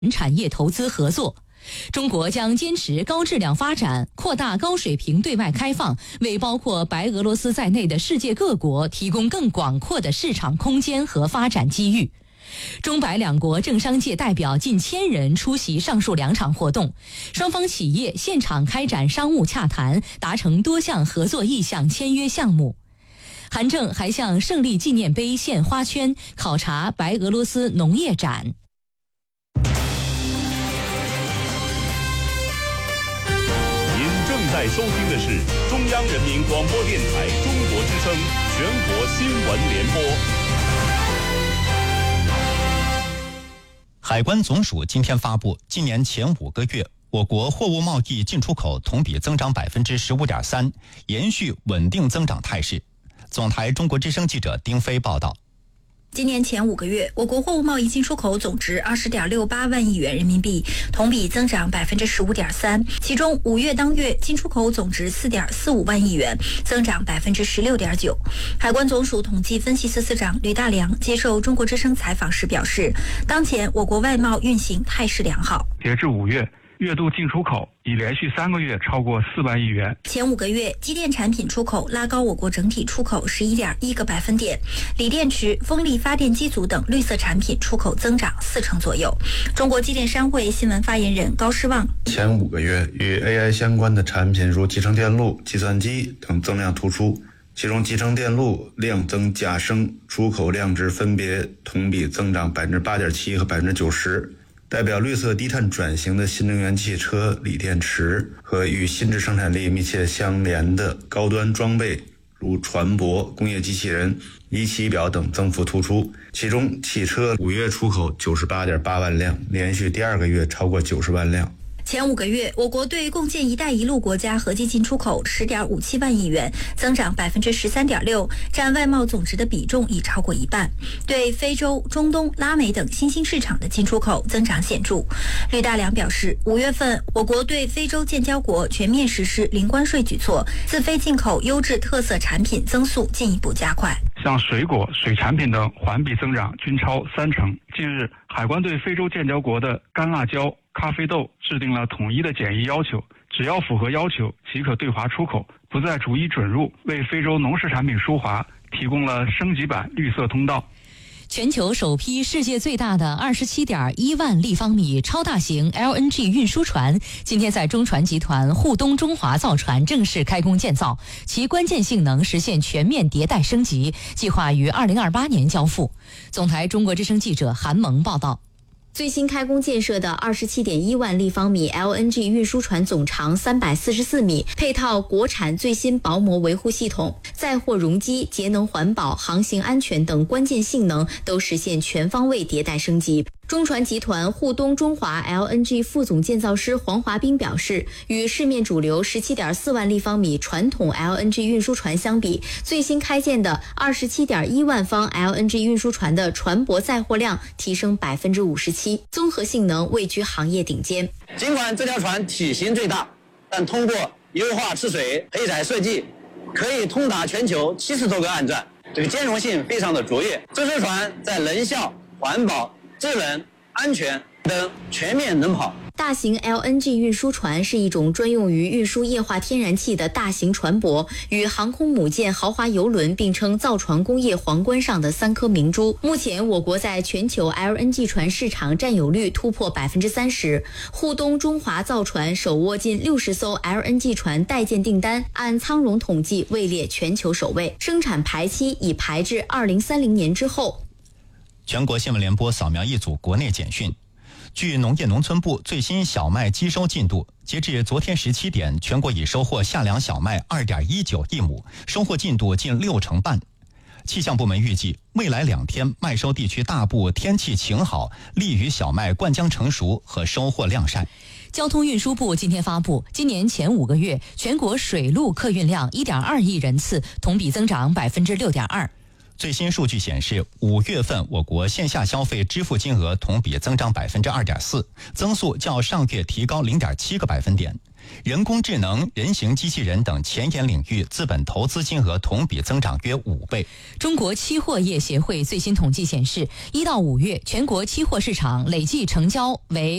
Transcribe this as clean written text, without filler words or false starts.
产业投资合作。中国将坚持高质量发展，扩大高水平对外开放，为包括白俄罗斯在内的世界各国提供更广阔的市场空间和发展机遇。中白两国政商界代表近1000人出席上述2场活动，双方企业现场开展商务洽谈，达成多项合作意向签约项目。韩正还向胜利纪念碑献花圈，考察白俄罗斯农业展。 在收听的是中央人民广播电台中国之声全国新闻联播。 海关总署今天发布，今年前5个月，我国货物贸易进出口同比增长15.3%，延续稳定增长态势。总台中国之声记者丁飞报道。 今年前5个月，我国货物贸易进出口总值20.68万亿元人民币，同比增长15.3%。其中5月当月进出口总值4.45万亿元，增长16.9%。海关总署统计分析司司长吕大良接受中国之声采访时表示，当前我国外贸运行态势良好。 截至5月，月度进出口已连续3个月超过4万亿元。 前5个月，机电产品出口拉高我国整体出口11.1个百分点，锂电池、风力发电机组等绿色产品出口增长40%左右。中国机电商会新闻发言人高诗旺： 前5个月与 AI 相关的产品如集成电路、计算机等增量突出，其中集成电路量增价升，出口量值分别同比增长8.7%和90%。代表绿色低碳转型的新能源汽车、锂电池和与新质生产力密切相连的高端装备，如船舶、工业机器人、仪器表等增幅突出。其中，汽车5月出口98.8万辆，连续第2个月超过90万辆。 前5个月，我国对共建“一带一路”国家合计进出口10.57万亿元，增长13.6%，占外贸总值的比重已超过一半。对非洲、中东、拉美等新兴市场的进出口增长显著。吕大良表示，5月份我国对非洲建交国全面实施零关税举措，自非进口优质特色产品增速进一步加快。 像水果、水产品等环比增长均超30%。近日，海关对非洲建交国的干辣椒、咖啡豆制定了统一的检疫要求，只要符合要求即可对华出口，不再逐一准入，为非洲农食产品输华提供了升级版绿色通道。 全球首批世界最大的27.1万立方米超大型 LNG 运输船今天在中船集团沪东中华造船正式开工建造，其关键性能实现全面迭代升级，计划于2028年交付。总台中国之声记者韩萌报道。 最新开工建设的27.1万立方米 LNG 运输船总长344米，配套国产最新薄膜维护系统，载货容积、节能环保、航行安全等关键性能都实现全方位迭代升级。中船集团沪东中华 LNG 副总建造师黄华斌表示，与市面主流17.4万立方米传统 LNG 运输船相比，最新开建的27.1万方 LNG 运输船的船舶载货量提升57%，综合性能位居行业顶尖。 尽管这条船体型最大，但通过优化吃水配载设计，可以通达全球70多个岸站，这个兼容性非常的卓越。这艘船在能效、环保、智能、安全等全面能跑。 大型 LNG 运输船是一种专用于运输液化天然气的大型船舶，与航空母舰、豪华邮轮并称造船工业皇冠上的3颗明珠。目前，我国在全球 LNG 船市场占有率突破30%。沪东中华造船手握近60艘 LNG 船待建订单，按仓容统计位列全球首位，生产排期已排至2030年之后。 全国新闻联播扫描一组国内简讯。据农业农村部最新小麦机收进度，截至昨天17点，全国已收获夏粮小麦2.19亿亩，收获进度近60%半。气象部门预计，未来2天麦收地区大部天气晴好，利于小麦灌浆成熟和收获晾晒。 交通运输部今天发布，今年前5个月全国水路客运量1.2亿人次，同比增长6.2%。 最新数据显示，5月份我国线下消费支付金额同比增长2.4%，增速较上月提高0.7个百分点。 人工智能、人形机器人等前沿领域资本投资金额同比增长约5倍。 中国期货业协会最新统计显示，1到5月全国期货市场累计成交为